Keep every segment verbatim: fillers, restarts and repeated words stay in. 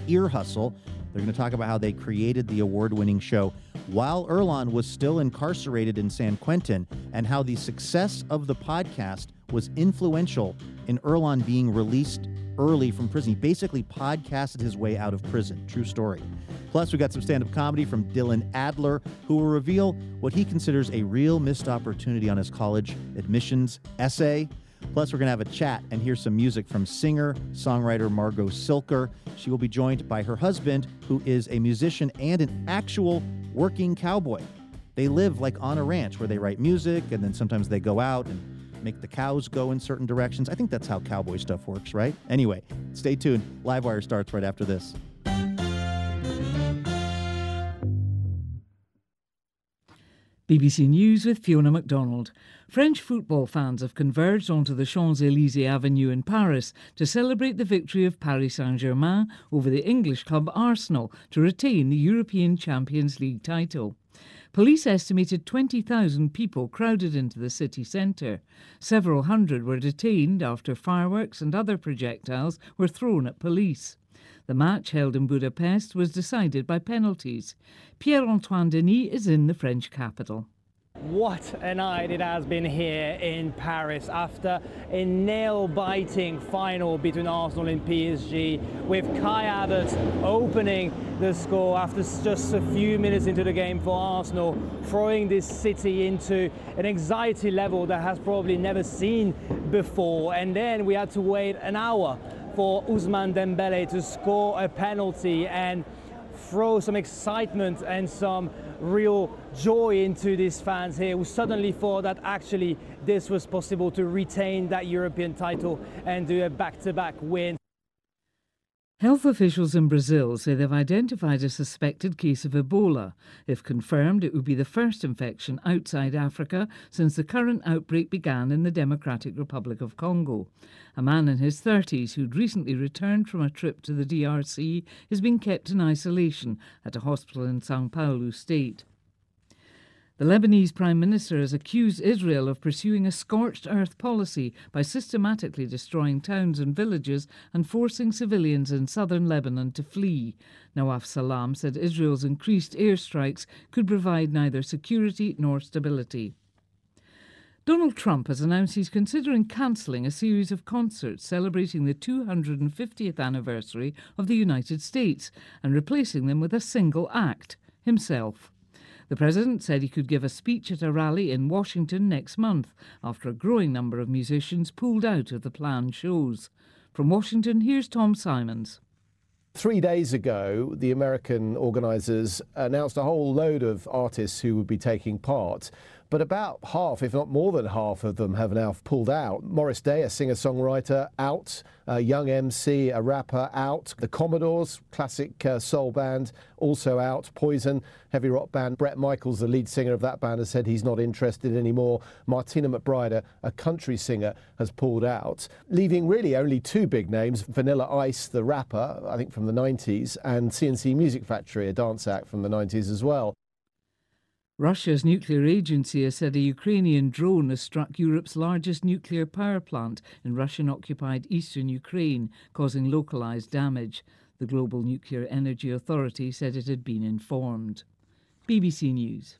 Ear Hustle. They're going to talk about how they created the award-winning show while Earlonne was still incarcerated in San Quentin, and how the success of the podcast was influential in Earlonne being released early from prison. He basically podcasted his way out of prison. True story. Plus, we got some stand-up comedy from Dylan Adler, who will reveal what he considers a real missed opportunity on his college admissions essay. Plus, we're going to have a chat and hear some music from singer-songwriter Margot Silker. She will be joined by her husband, who is a musician and an actual working cowboy. They live like on a ranch where they write music, and then sometimes they go out and make the cows go in certain directions. I think that's how cowboy stuff works, right? Anyway, stay tuned. Livewire starts right after this. B B C News with Fiona MacDonald. French football fans have converged onto the Champs-Élysées Avenue in Paris to celebrate the victory of Paris Saint-Germain over the English club Arsenal to retain the European Champions League title. Police estimated twenty thousand people crowded into the city centre. Several hundred were detained after fireworks and other projectiles were thrown at police. The match, held in Budapest, was decided by penalties. Pierre-Antoine Denis is in the French capital. What a night it has been here in Paris after a nail-biting final between Arsenal and P S G, with Kai Havertz opening the score after just a few minutes into the game for Arsenal, throwing this city into an anxiety level that has probably never seen before. And then we had to wait an hour for Ousmane Dembélé to score a penalty and throw some excitement and some real joy into these fans here, who suddenly thought that actually this was possible to retain that European title and do a back-to-back win. Health officials in Brazil say they've identified a suspected case of Ebola. If confirmed, it would be the first infection outside Africa since the current outbreak began in the Democratic Republic of Congo. A man in his thirties who'd recently returned from a trip to the D R C is being kept in isolation at a hospital in São Paulo state. The Lebanese Prime Minister has accused Israel of pursuing a scorched earth policy by systematically destroying towns and villages and forcing civilians in southern Lebanon to flee. Nawaf Salam said Israel's increased airstrikes could provide neither security nor stability. Donald Trump has announced he's considering cancelling a series of concerts celebrating the two hundred fiftieth anniversary of the United States and replacing them with a single act, himself. The president said he could give a speech at a rally in Washington next month after a growing number of musicians pulled out of the planned shows. From Washington, here's Tom Simons. Three days ago, the American organisers announced a whole load of artists who would be taking part. But about half, if not more than half of them have now pulled out. Morris Day, a singer-songwriter, out. A young M C, a rapper, out. The Commodores, classic uh, soul band, also out. Poison, heavy rock band. Bret Michaels, the lead singer of that band, has said he's not interested anymore. Martina McBride, a, a country singer, has pulled out, leaving really only two big names, Vanilla Ice, the rapper, I think from the nineties, and C N C Music Factory, a dance act from the nineties as well. Russia's nuclear agency has said a Ukrainian drone has struck Europe's largest nuclear power plant in Russian-occupied eastern Ukraine, causing localised damage. The Global Nuclear Energy Authority said it had been informed. B B C News.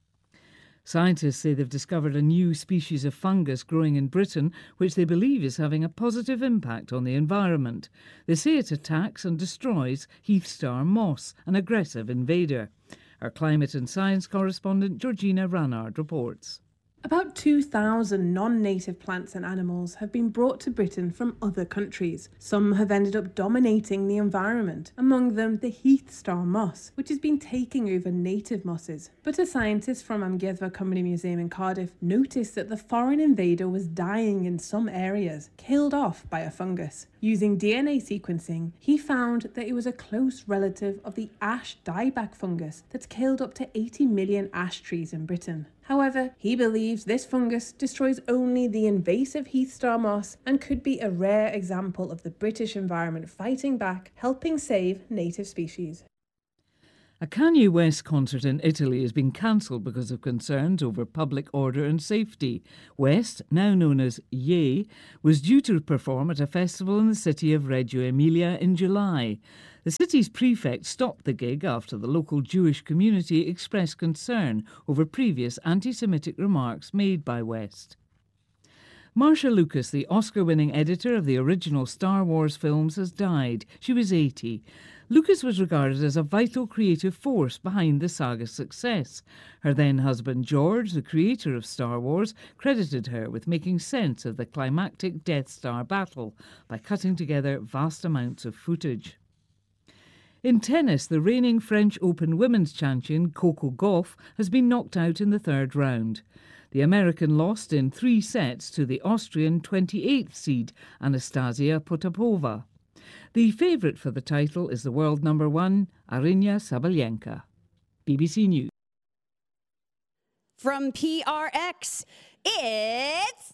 Scientists say they've discovered a new species of fungus growing in Britain, which they believe is having a positive impact on the environment. They say it attacks and destroys heath star moss, an aggressive invader. Our climate and science correspondent Georgina Ranard reports. About two thousand non-native plants and animals have been brought to Britain from other countries. Some have ended up dominating the environment, among them the heath star moss, which has been taking over native mosses. But a scientist from Amgueddfa Cymru Museum in Cardiff noticed that the foreign invader was dying in some areas, killed off by a fungus. Using D N A sequencing, he found that it was a close relative of the ash dieback fungus that's killed up to eighty million ash trees in Britain. However, he believes this fungus destroys only the invasive heath star moss and could be a rare example of the British environment fighting back, helping save native species. A Kanye West concert in Italy has been cancelled because of concerns over public order and safety. West, now known as Ye, was due to perform at a festival in the city of Reggio Emilia in July. The city's prefect stopped the gig after the local Jewish community expressed concern over previous anti-Semitic remarks made by West. Marcia Lucas, the Oscar-winning editor of the original Star Wars films, has died. She was eighty. Lucas was regarded as a vital creative force behind the saga's success. Her then-husband George, the creator of Star Wars, credited her with making sense of the climactic Death Star battle by cutting together vast amounts of footage. In tennis, the reigning French Open women's champion Coco Gauff has been knocked out in the third round. The American lost in three sets to the Austrian twenty-eighth seed Anastasia Potapova. The favourite for the title is the world number one, Aryna Sabalenka. B B C News. From P R X, it's...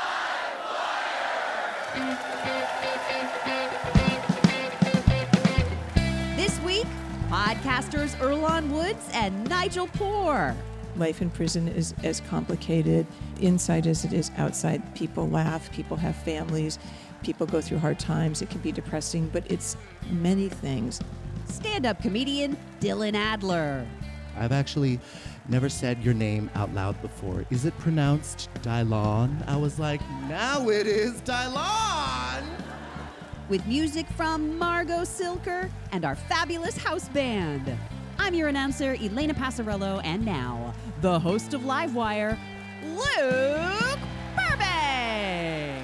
This week, podcasters Earlonne Woods and Nigel Poor. Life in prison is as complicated inside as it is outside. People laugh, people have families, people go through hard times. It can be depressing, but it's many things. Stand-up comedian Dylan Adler. I've actually never said your name out loud before. Is it pronounced Dylon? I was like, now it is Dylon! With music from Margot Silker and our fabulous house band. I'm your announcer, Elena Passarello, and now, the host of Livewire, Luke Burbank.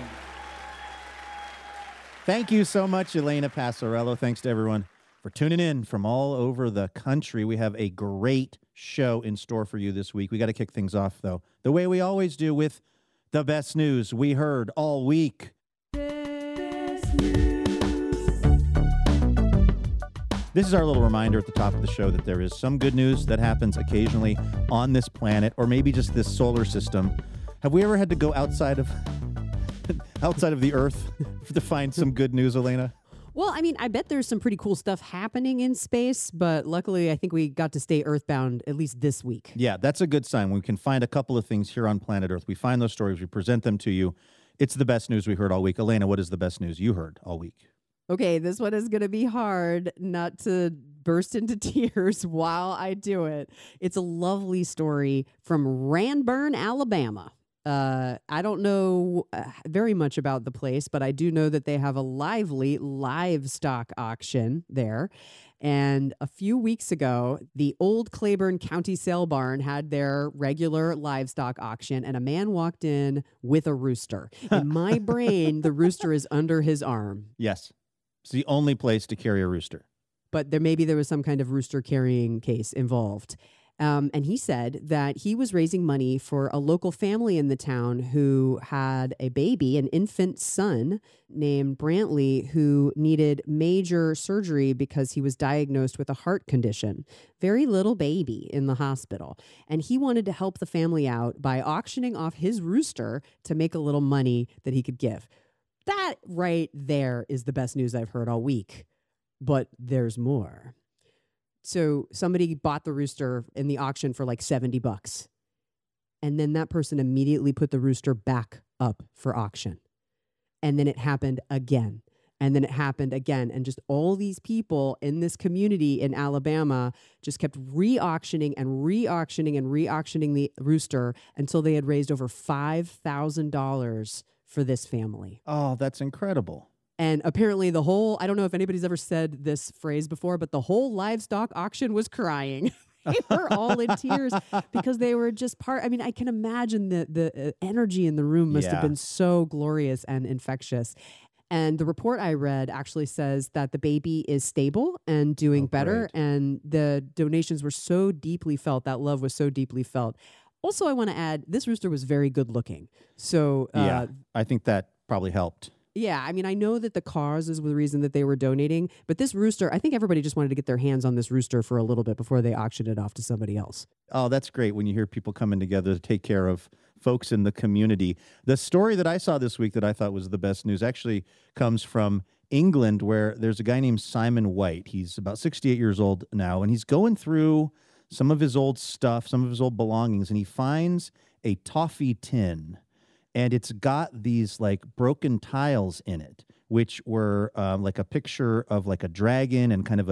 Thank you so much, Elena Passarello. Thanks to everyone for tuning in from all over the country. We have a great show in store for you this week. We got to kick things off, though, the way we always do, with the best news we heard all week. This is our little reminder at the top of the show that there is some good news that happens occasionally on this planet, or maybe just this solar system. Have we ever had to go outside of outside of the Earth to find some good news, Elena? Well, I mean, I bet there's some pretty cool stuff happening in space, but luckily I think we got to stay earthbound at least this week. Yeah, that's a good sign. We can find a couple of things here on planet Earth. We find those stories, we present them to you. It's the best news we heard all week. Elena, what is the best news you heard all week? Okay, this one is going to be hard not to burst into tears while I do it. It's a lovely story from Ranburne, Alabama. Uh, I don't know uh, very much about the place, but I do know that they have a lively livestock auction there. And a few weeks ago, the old Claiborne County Sale Barn had their regular livestock auction, and a man walked in with a rooster. In my brain, the rooster is under his arm. Yes. It's the only place to carry a rooster. But there maybe there was some kind of rooster carrying case involved. Um, and he said that he was raising money for a local family in the town who had a baby, an infant son named Brantley, who needed major surgery because he was diagnosed with a heart condition. Very little baby in the hospital. And he wanted to help the family out by auctioning off his rooster to make a little money that he could give. That right there is the best news I've heard all week. But there's more. So somebody bought the rooster in the auction for like seventy bucks. And then that person immediately put the rooster back up for auction. And then it happened again. And then it happened again. And just all these people in this community in Alabama just kept re-auctioning and re-auctioning and re-auctioning the rooster until they had raised over five thousand dollars for this family. Oh, that's incredible. And apparently the whole, I don't know if anybody's ever said this phrase before, but the whole livestock auction was crying. They were all in tears because they were just part, I mean, I can imagine the, the uh, energy in the room must Yeah. have been so glorious and infectious. And the report I read actually says that the baby is stable and doing Oh, better. great. And the donations were so deeply felt. That love was so deeply felt. Also, I want to add, this rooster was very good looking. So, uh, Yeah, I think that probably helped. yeah, I mean, I know that the cause is the reason that they were donating, but this rooster, I think everybody just wanted to get their hands on this rooster for a little bit before they auctioned it off to somebody else. Oh, that's great when you hear people coming together to take care of folks in the community. The story that I saw this week that I thought was the best news actually comes from England, where there's a guy named Simon White. He's about sixty-eight years old now, and he's going through some of his old stuff, some of his old belongings, and he finds a toffee tin. And it's got these like broken tiles in it. which were um, like a picture of like a dragon and kind of a